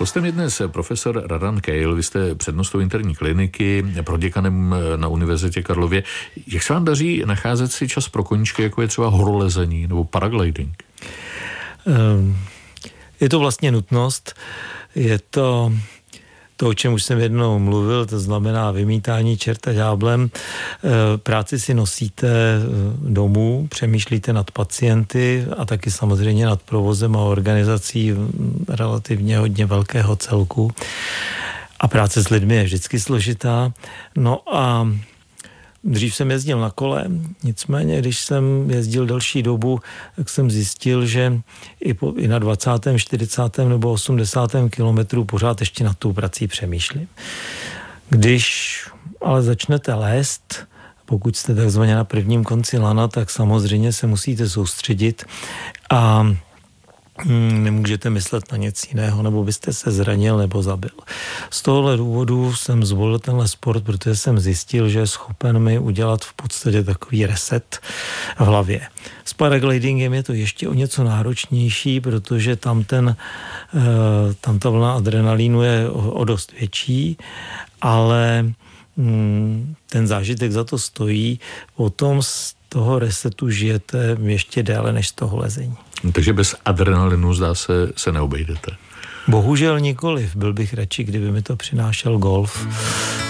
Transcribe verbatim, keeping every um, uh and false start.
Hostem je dnes profesor Radan Keil, vy jste přednostou interní kliniky, proděkanem na Univerzitě Karlově. Jak se vám daří nacházet si čas pro koníčky, jako je třeba horolezení nebo paragliding? Je to vlastně nutnost, je to to, o čem už jsem jednou mluvil, to znamená vymítání čerta ďáblem. Práci si nosíte domů, přemýšlíte nad pacienty a taky samozřejmě nad provozem a organizací relativně hodně velkého celku. A práce s lidmi je vždycky složitá. No a dřív jsem jezdil na kole, nicméně, když jsem jezdil delší dobu, tak jsem zjistil, že i, po, i na dvacátém, čtyřicátém nebo osmdesátém kilometru pořád ještě nad tou prací přemýšlím. Když ale začnete lézt, pokud jste takzvaně na prvním konci lana, tak samozřejmě se musíte soustředit a nemůžete myslet na nic jiného, nebo byste se zranil nebo zabil. Z tohohle důvodu jsem zvolil tenhle sport, protože jsem zjistil, že je schopen mi udělat v podstatě takový reset v hlavě. S paraglidingem je to ještě o něco náročnější, protože tam, ten, tam ta vlna adrenalínu je o, o dost větší, ale ten zážitek za to stojí. Potom z toho resetu žijete ještě déle než z toho lezení. Takže bez adrenalinu, zdá se, se neobejdete. Bohužel nikoliv. Byl bych radši, kdyby mi to přinášel golf.